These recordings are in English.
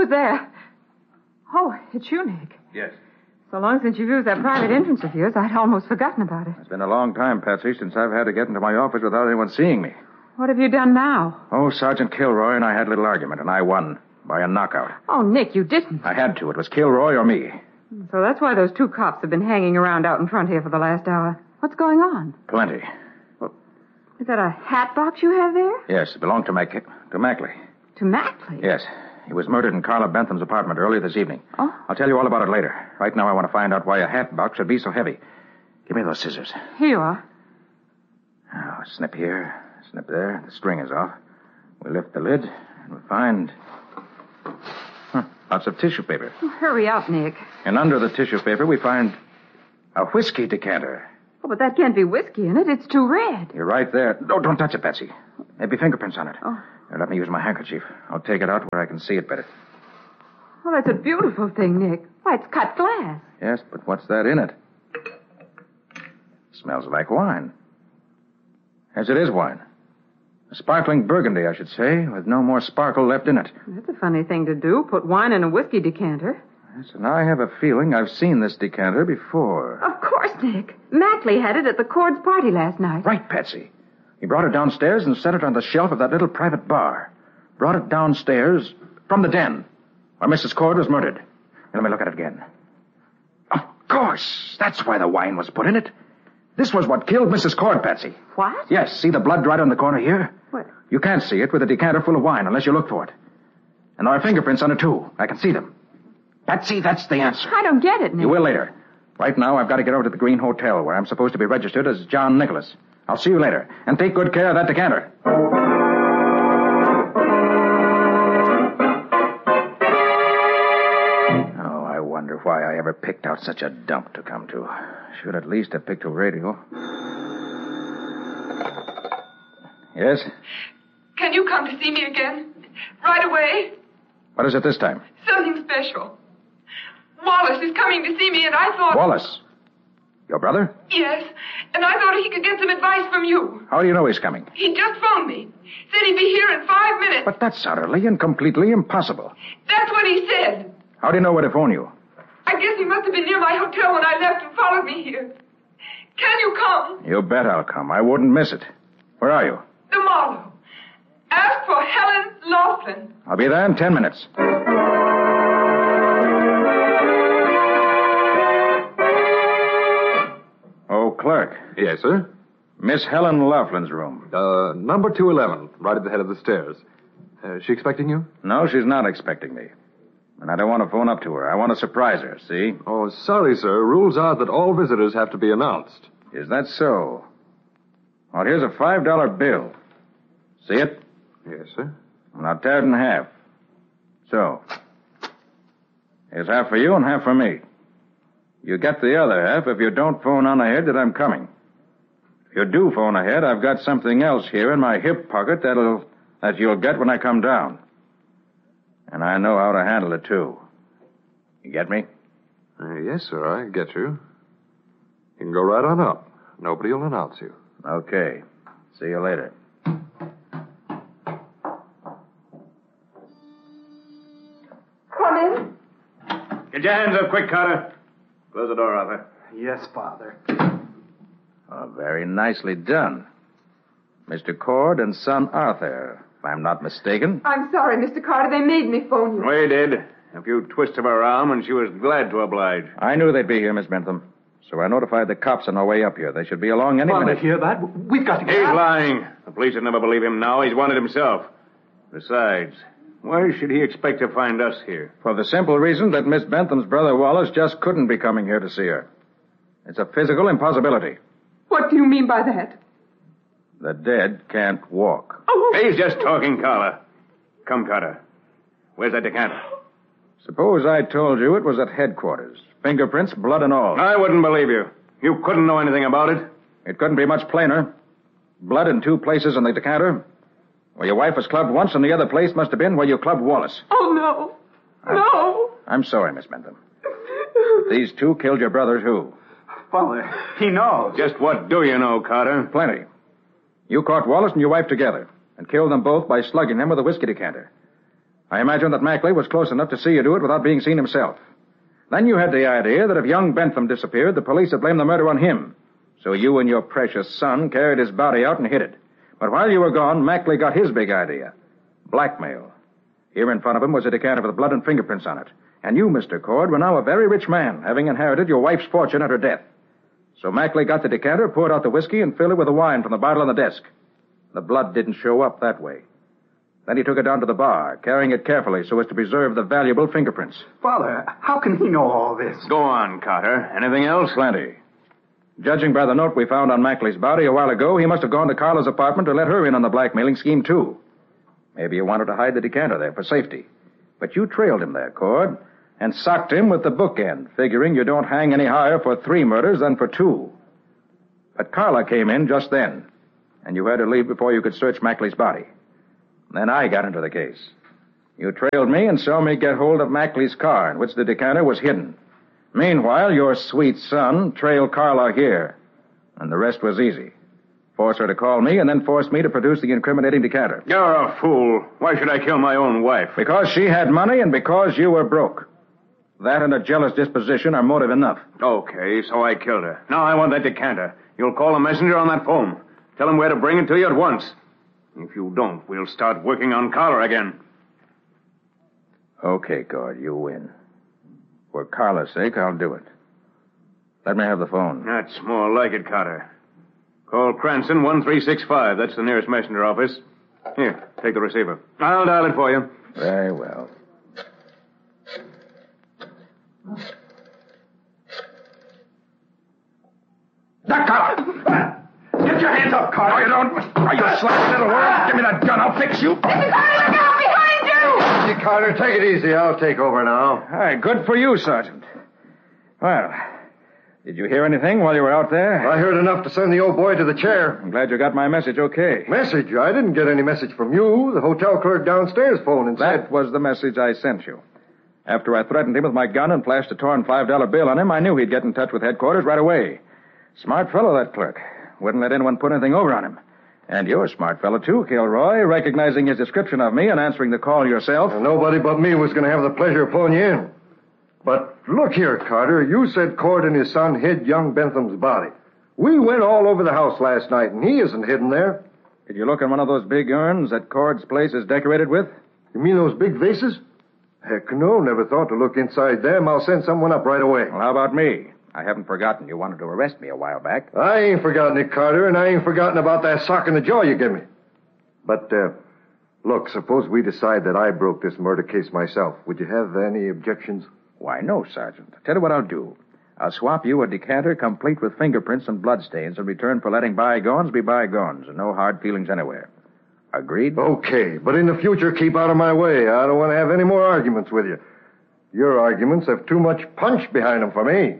Who's there? Oh, it's you, Nick. Yes. So long since you've used that private entrance of yours, I'd almost forgotten about it. It's been a long time, Patsy, since I've had to get into my office without anyone seeing me. What have you done now? Oh, Sergeant Kilroy and I had a little argument, and I won by a knockout. Oh, Nick, you didn't. I had to. It was Kilroy or me. So that's why those two cops have been hanging around out in front here for the last hour. What's going on? Plenty. Is that a hat box you have there? Yes, it belonged to Mackley. To Mackley? Yes. He was murdered in Carla Bentham's apartment earlier this evening. Oh? I'll tell you all about it later. Right now I want to find out why a hat box should be so heavy. Give me those scissors. Here you are. Now, snip here, snip there. The string is off. We lift the lid, and we find... lots of tissue paper. Oh, hurry up, Nick. And under the tissue paper, we find a whiskey decanter. Oh, but that can't be whiskey in it. It's too red. You're right there. No, don't touch it, Patsy. Maybe fingerprints on it. Oh. Here, let me use my handkerchief. I'll take it out where I can see it better. Oh, that's a beautiful thing, Nick. Why, it's cut glass. Yes, but what's that in it? Smells like wine. Yes, it is wine. A sparkling burgundy, I should say, with no more sparkle left in it. That's a funny thing to do, put wine in a whiskey decanter. Yes, and I have a feeling I've seen this decanter before. Of course, Nick. Mackley had it at the Cords' party last night. Right, Patsy. He brought it downstairs and set it on the shelf of that little private bar. Brought it downstairs from the den where Mrs. Cord was murdered. Let me look at it again. Of course. That's why the wine was put in it. This was what killed Mrs. Cord, Patsy. What? Yes, see the blood right on the corner here? What? You can't see it with a decanter full of wine unless you look for it. And there are fingerprints on it, too. I can see them. Patsy, that's the answer. I don't get it, Nick. You will later. Right now, I've got to get over to the Green Hotel, where I'm supposed to be registered as John Nicholas. I'll see you later. And take good care of that decanter. Oh, I wonder why I ever picked out such a dump to come to. Should at least have picked a radio. Yes? Can you come to see me again? Right away? What is it this time? Something special. Wallace is coming to see me, and I thought... Wallace? Your brother? Yes, and I thought he could get some advice from you. How do you know he's coming? He just phoned me. Said he'd be here in 5 minutes. But that's utterly and completely impossible. That's what he said. How do you know where to phone you? I guess he must have been near my hotel when I left and followed me here. Can you come? You bet I'll come. I wouldn't miss it. Where are you? The Marlowe. Ask for Helen Laughlin. I'll be there in 10 minutes. Oh, clerk. Yes, sir? Miss Helen Laughlin's room. Number 211, right at the head of the stairs. Is she expecting you? No, she's not expecting me. And I don't want to phone up to her. I want to surprise her, see? Oh, sorry, sir. Rules are that all visitors have to be announced. Is that so? Well, here's a $5 bill. See it? Yes, sir. Now tear it in half. So. Here's half for you and half for me. You get the other half if you don't phone on ahead that I'm coming. If you do phone ahead, I've got something else here in my hip pocket that you'll get when I come down. And I know how to handle it, too. You get me? Yes, sir, I get you. You can go right on up. Nobody will announce you. Okay. See you later. Come in. Get your hands up quick, Carter. Close the door, Arthur. Yes, Father. Oh, very nicely done. Mr. Cord and son Arthur, if I'm not mistaken. I'm sorry, Mr. Carter. They made me phone you. We did. A few twists of her arm, and she was glad to oblige. I knew they'd be here, Miss Bentham. So I notified the cops on our way up here. They should be along any Father, minute. hear that? We've got to get He's out. lying. The police would never believe him now. He's wanted himself. Besides, why should he expect to find us here? For the simple reason that Miss Bentham's brother Wallace just couldn't be coming here to see her. It's a physical impossibility. What do you mean by that? The dead can't walk. Oh, He's just talking, Carla. Come, Carter. Where's that decanter? Suppose I told you it was at headquarters. Fingerprints, blood and all. I wouldn't believe you. You couldn't know anything about it. It couldn't be much plainer. Blood in two places on the decanter. Where your wife was clubbed once, and the other place must have been where you clubbed Wallace. oh no. No. I'm sorry, Miss Bentham. But these two killed your brother, too. Father, he knows. Just what do you know, Carter? Plenty. You caught Wallace and your wife together and killed them both by slugging them with a whiskey decanter. I imagine that Mackley was close enough to see you do it without being seen himself. Then you had the idea that if young Bentham disappeared, the police would blame the murder on him. So you and your precious son carried his body out and hid it. But while you were gone, Mackley got his big idea. Blackmail. Here in front of him was a decanter with blood and fingerprints on it. And you, Mr. Cord, were now a very rich man, having inherited your wife's fortune at her death. So Mackley got the decanter, poured out the whiskey, and filled it with the wine from the bottle on the desk. The blood didn't show up that way. Then he took it down to the bar, carrying it carefully so as to preserve the valuable fingerprints. Father, how can he know all this? Go on, Carter. Anything else? Plenty. Judging by the note we found on Mackley's body a while ago, he must have gone to Carla's apartment to let her in on the blackmailing scheme, too. Maybe he wanted to hide the decanter there for safety. But you trailed him there, Cord, and socked him with the bookend, figuring you don't hang any higher for 3 murders than for 2. But Carla came in just then, and you had to leave before you could search Mackley's body. Then I got into the case. You trailed me and saw me get hold of Mackley's car in which the decanter was hidden. Meanwhile, your sweet son trailed Carla here, and the rest was easy. Force her to call me, and then force me to produce the incriminating decanter. You're a fool. Why should I kill my own wife? Because she had money and because you were broke. That and a jealous disposition are motive enough. Okay, so I killed her. Now I want that decanter. You'll call a messenger on that phone. Tell him where to bring it to you at once. If you don't, we'll start working on Carla again. Okay, Cord, you win. For Carla's sake, I'll do it. Let me have the phone. That's more like it, Carter. Call Cranston 1365. That's the nearest messenger office. Here, take the receiver. I'll dial it for you. Very well. Now, Carla! Get your hands up, Carla! No, you don't. Are you slack little world? Give me that gun. I'll fix you. Mr. Carter, look out behind you! Hey, Carter, take it easy. I'll take over now. All right, good for you, Sergeant. Well, did you hear anything while you were out there? I heard enough to send the old boy to the chair. I'm glad you got my message okay. Message? I didn't get any message from you. The hotel clerk downstairs phoned and said... That was the message I sent you. After I threatened him with my gun and flashed a torn $5 bill on him, I knew he'd get in touch with headquarters right away. Smart fellow, that clerk. Wouldn't let anyone put anything over on him. And you're a smart fellow, too, Kilroy, recognizing his description of me and answering the call yourself. Well, nobody but me was going to have the pleasure of pulling you in. But look here, Carter. You said Cord and his son hid young Bentham's body. We went all over the house last night, and he isn't hidden there. Did you look in one of those big urns that Cord's place is decorated with? You mean those big vases? Heck no, never thought to look inside them. I'll send someone up right away. Well, how about me? I haven't forgotten you wanted to arrest me a while back. I ain't forgotten it, Carter, and I ain't forgotten about that sock in the jaw you gave me. But, look, suppose we decide that I broke this murder case myself. Would you have any objections? Why, no, Sergeant. Tell you what I'll do. I'll swap you a decanter complete with fingerprints and bloodstains in return for letting bygones be bygones and no hard feelings anywhere. Agreed? Okay, but in the future, keep out of my way. I don't want to have any more arguments with you. Your arguments have too much punch behind them for me.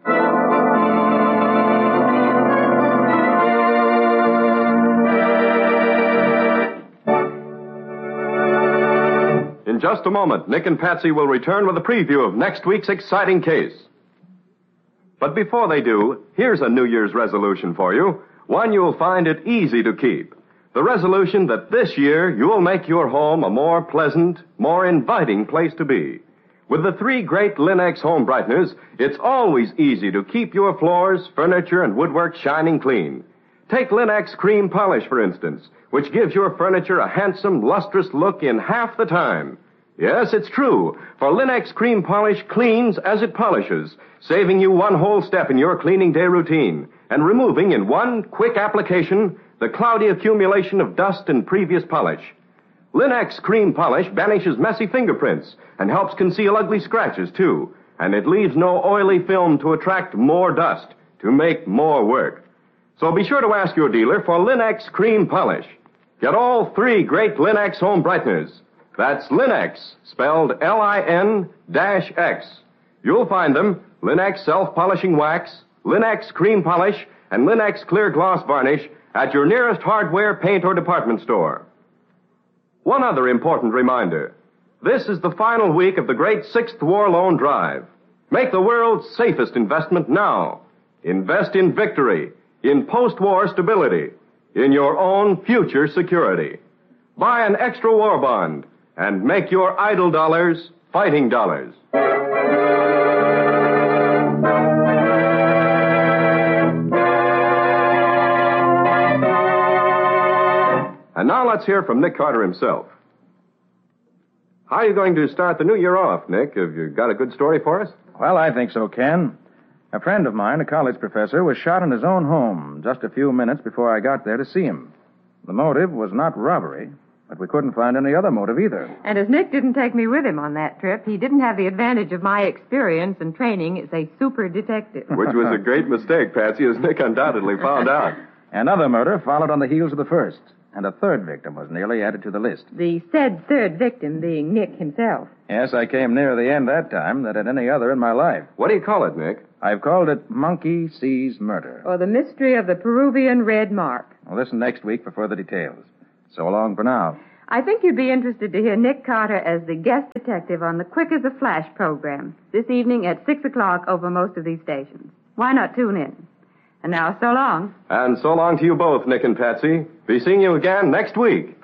In just a moment, Nick and Patsy will return with a preview of next week's exciting case. But before they do, here's a New Year's resolution for you, one you'll find it easy to keep. The resolution that this year you'll make your home a more pleasant, more inviting place to be. With the 3 great Linex home brighteners, it's always easy to keep your floors, furniture, and woodwork shining clean. Take Linex Cream Polish, for instance, which gives your furniture a handsome, lustrous look in half the time. Yes, it's true, for Linex Cream Polish cleans as it polishes, saving you one whole step in your cleaning day routine, and removing in one quick application the cloudy accumulation of dust and previous polish. Linex Cream Polish banishes messy fingerprints and helps conceal ugly scratches, too, and it leaves no oily film to attract more dust, to make more work. So be sure to ask your dealer for Linex Cream Polish. Get all 3 great Linex home brighteners. That's Linex, spelled L-I-N-X. You'll find them, Linex Self-Polishing Wax, Linex Cream Polish, and Linex Clear Gloss Varnish at your nearest hardware, paint, or department store. One other important reminder. This is the final week of the great 6th War Loan Drive. Make the world's safest investment now. Invest in victory, in post-war stability, in your own future security. Buy an extra war bond. and make your idle dollars fighting dollars. And now let's hear from Nick Carter himself. How are you going to start the new year off, Nick? Have you got a good story for us? Well, I think so, Ken. A friend of mine, a college professor, was shot in his own home just a few minutes before I got there to see him. The motive was not robbery, but we couldn't find any other motive either. And as Nick didn't take me with him on that trip, he didn't have the advantage of my experience and training as a super detective. Which was a great mistake, Patsy, as Nick undoubtedly found out. Another murder followed on the heels of the first, and a third victim was nearly added to the list. The said third victim being Nick himself. Yes, I came nearer the end that time than at any other in my life. What do you call it, Nick? I've called it Monkey Sees Murder. Or the mystery of the Peruvian red mark. Well, listen next week for further details. So long for now. I think you'd be interested to hear Nick Carter as the guest detective on the Quick as a Flash program this evening at 6 o'clock over most of these stations. Why not tune in? And now, so long. And so long to you both, Nick and Patsy. Be seeing you again next week.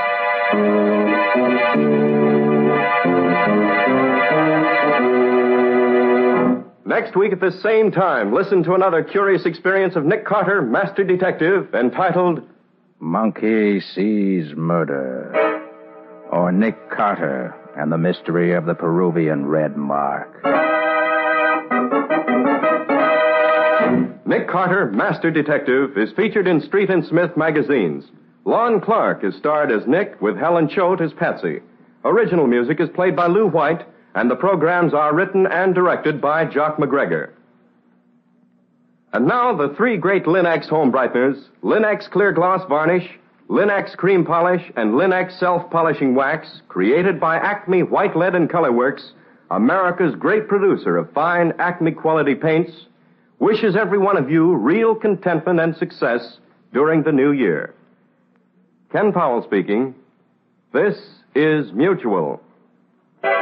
Next week at the same time, listen to another curious experience of Nick Carter, Master Detective, entitled Monkey Sees Murder. Or Nick Carter and the Mystery of the Peruvian Red Mark. Nick Carter, Master Detective, is featured in Street and Smith magazines. Lon Clark is starred as Nick with Helen Choate as Patsy. Original music is played by Lou White, and the programs are written and directed by Jock McGregor. And now the three great Lin-X home brighteners, Lin-X Clear Gloss Varnish, Lin-X Cream Polish, and Lin-X Self-Polishing Wax, created by Acme White Lead and Color Works, America's great producer of fine Acme quality paints, wishes every one of you real contentment and success during the new year. Ken Powell speaking. This is Mutual.